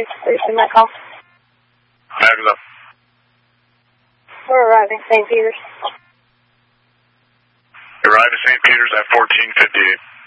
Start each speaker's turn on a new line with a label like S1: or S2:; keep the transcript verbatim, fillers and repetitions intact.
S1: please. Please send that call.
S2: Bags up.
S1: We're arriving Saint Peter's.
S2: Arrive at Saint Peter's at fourteen fifty-eight.